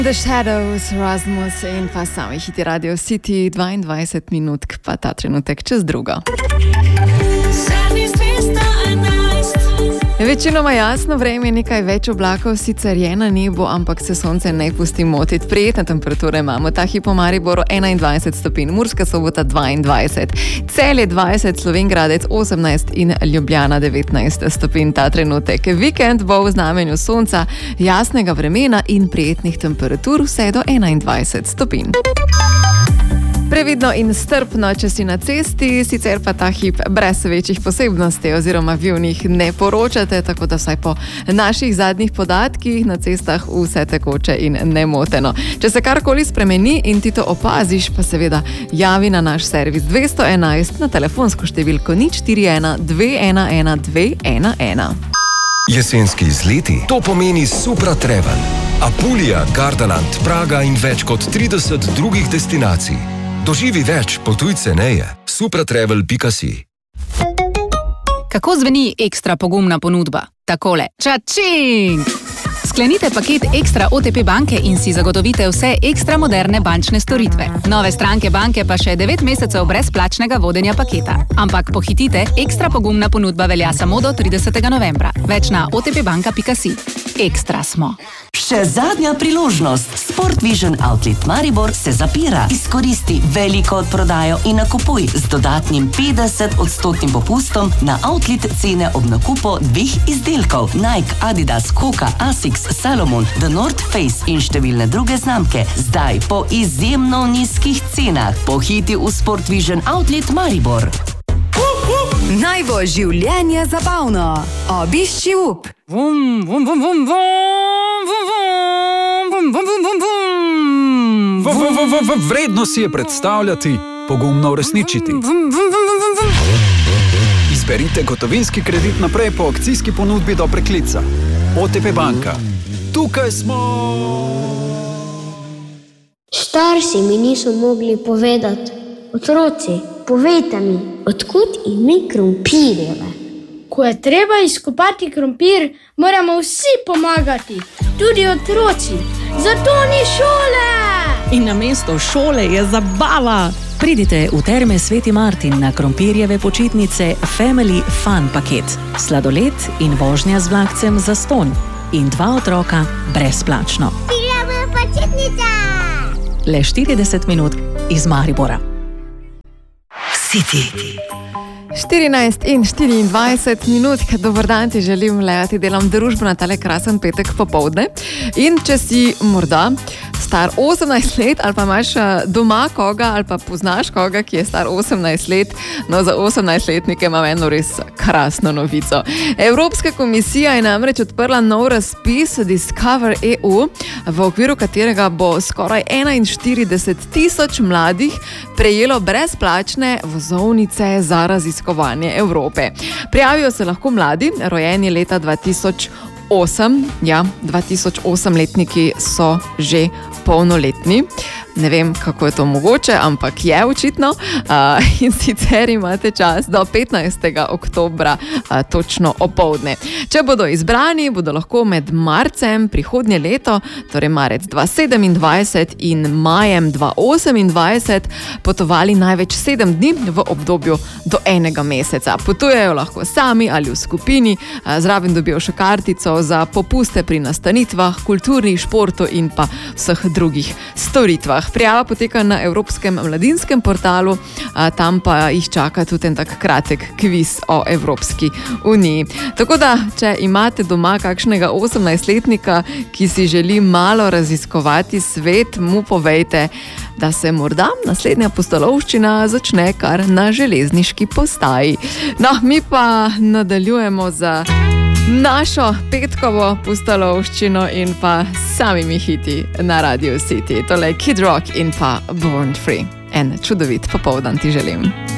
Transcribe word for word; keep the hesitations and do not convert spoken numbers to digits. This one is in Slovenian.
The Shadows, Rasmus in pa sami hiti Radio City, dvaindvajset minut, pa ta trenutek čez drugo. Večinoma jasno vreme, nekaj več oblakov sicer je na nebu, ampak se sonce ne pusti motiti. Prijetne temperature imamo, ta hip v Mariboru enaindvajset stopinj, Murska Sobota dvaindvajset, Celje dvajset, Slovenj Gradec osemnajst in Ljubljana devetnajst stopinj ta trenutek. Vikend bo v znamenju sonca, jasnega vremena in prijetnih temperatur vse do enaindvajset stopinj. Previdno in strpno, če si na cesti, sicer pa ta hip brez večjih posebnosti oziroma vi v njih ne poročate, tako da vsaj po naših zadnjih podatkih na cestah vse tekoče in nemoteno. Če se karkoli spremeni in ti to opaziš, pa seveda javi na naš servis dvesto enajst na telefonsko številko nič štiri ena dve ena ena dve ena ena. Jesenski izleti, to pomeni Supra Travel. Apulija, Gardaland, Praga in več kot trideset drugih destinacij. Doživi več, potuj ceneje. supratravel pika si. Kako zveni ekstra pogumna ponudba? Takole. Čačing! Sklenite paket Ekstra O T P banke in si zagotovite vse ekstra moderne bančne storitve. Nove stranke banke pa še devet mesecev brezplačnega vodenja paketa. Ampak pohitite, ekstra pogumna ponudba velja samo do tridesetega novembra. Več na o t p banka pika si. Ekstra smo. Še zadnja priložnost. Sportvision Outlet Maribor se zapira. Izkoristi veliko odprodajo in nakupuj z dodatnim petdeset odstotnim popustom na outlet cene ob nakupu dveh izdelkov. Nike, Adidas, Hoka, Asics, Salomon, The North Face in številne druge znamke. Zdaj po izjemno nizkih cenah. Pohiti v Sportvision Outlet Maribor. Naj bo življenje zabavno. Obišči U P. Vum, vum, vum, vum, vum, vum, vum, vum, vum, vum, vum. Vredno si je predstavljati, pogumno uresničiti. Izberite gotovinski kredit naprej po akcijski ponudbi do preklica. O T P banka. Tukaj smo! Starši mi niso mogli povedati. Otroci, povejte mi, odkud ime krompirjeve? Ko je treba izkopati krompir, moramo vsi pomagati, tudi otroci. Zato ni šole! In namesto šole je zabava. Pridite v Terme Sveti Martin na krompirjeve počitnice Family Fun paket. Sladoled in vožnja z vlakcem zastonj. In dva otroka brezplačno. Pijemo počitnica! Le štirideset minut iz Maribora. City. štirinajst in štiriindvajset minut, dober dan ti želim, Lea, ti delam družbo na tale krasen petek popoldne. In če si morda star osemnajst let ali pa imaš doma koga ali pa poznaš koga, ki je star osemnajst let, no za osemnajstletnike imam eno res krasno novico. Evropska komisija je namreč odprla nov razpis Discover E U, v okviru katerega bo skoraj enainštirideset tisoč mladih prejelo brezplačne vozovnice za raziskovanje Evrope. Prijavijo se lahko mladi, rojeni leta dva tisoč osem, ja, dva tisoč osem letniki so že polnoletni. Ne vem, kako je to mogoče, ampak je očitno. Uh, in sicer imate čas do petnajstega oktobra, uh, točno opoldne. Če bodo izbrani, bodo lahko med marcem prihodnje leto, torej marec dva tisoč sedemindvajset in majem dva tisoč osemindvajset, potovali največ sedem dni v obdobju do enega meseca. Potujejo lahko sami ali v skupini, uh, zraven dobijo še kartico za popuste pri nastanitvah, kulturnih, športu in pa vseh drugih storitvah. Prijava poteka na Evropskem mladinskem portalu, a tam pa jih čaka tudi en tak kratek kviz o Evropski uniji. Tako da, če imate doma kakšnega osemnajstletnika, ki si želi malo raziskovati svet, mu povejte, da se morda naslednja pustolovščina začne kar na železniški postaji. No, mi pa nadaljujemo za našo petkovo pustolovščino in pa samimi hiti na Radio City. Tole Kid Rock in pa Born Free. En čudovit popoldan ti želim.